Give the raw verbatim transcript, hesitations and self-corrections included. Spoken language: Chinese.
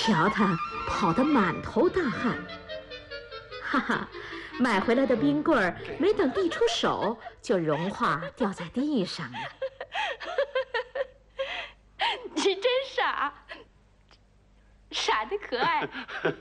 瞧他跑得满头大汗，哈哈，买回来的冰棍儿没等递出手就融化掉在地上了。 你真傻，傻得可爱。